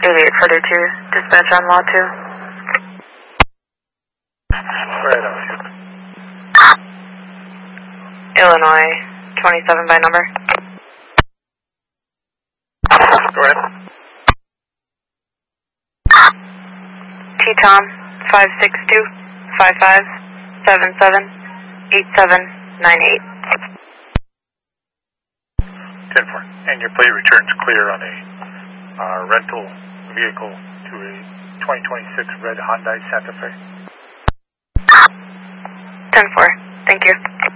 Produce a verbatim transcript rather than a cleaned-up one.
eighty-eight forty-two, dispatch on law two. Right on. Illinois, twenty-seven by number. Go ahead. T-Tom, five six two, five five, seven seven, eight seven nine eight. ten four. And your plate returns clear on a uh, rental vehicle to a twenty twenty-six red Hyundai Santa Fe. ten four. Thank you.